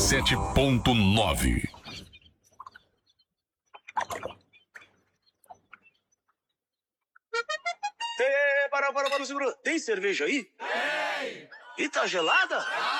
97.9. Para, segura. Tem cerveja aí? Tem. E tá gelada?